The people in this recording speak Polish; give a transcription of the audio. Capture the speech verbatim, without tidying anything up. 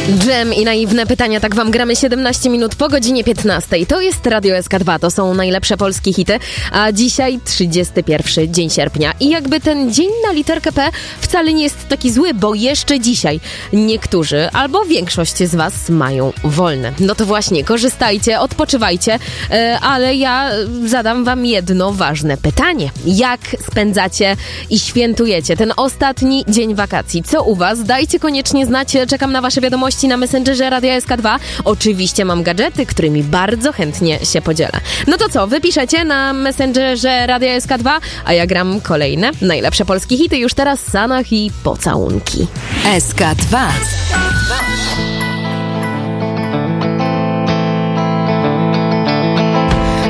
Dżem i naiwne pytania, tak wam gramy siedemnaście minut po godzinie piętnastej. To jest Radio S K dwa, to są najlepsze polskie hity, a dzisiaj trzydziesty pierwszy dzień sierpnia. I jakby ten dzień na literkę P wcale nie jest taki zły, bo jeszcze dzisiaj niektórzy albo większość z was mają wolne. No to właśnie, korzystajcie, odpoczywajcie, yy, ale ja zadam wam jedno ważne pytanie. Jak spędzacie i świętujecie ten ostatni dzień wakacji? Co u was? Dajcie koniecznie znać, czekam na wasze wiadomości na Messengerze Radia S K dwa. Oczywiście mam gadżety, którymi bardzo chętnie się podzielę. No to co, wypiszecie na Messengerze Radia S K dwa, a ja gram kolejne najlepsze polskie hity już teraz, Sanach i Pocałunki. S K dwa.